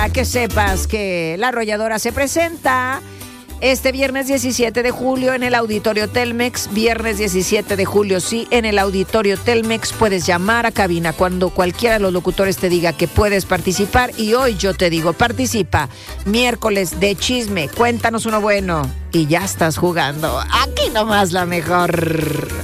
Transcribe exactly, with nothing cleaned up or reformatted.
A que sepas que La Arrolladora se presenta este viernes diecisiete de julio en el Auditorio Telmex. Viernes diecisiete de julio, sí, en el Auditorio Telmex. Puedes llamar a cabina cuando cualquiera de los locutores te diga que puedes participar. Y hoy yo te digo, participa. Miércoles de chisme, cuéntanos uno bueno. Y ya estás jugando. Aquí nomás la mejor.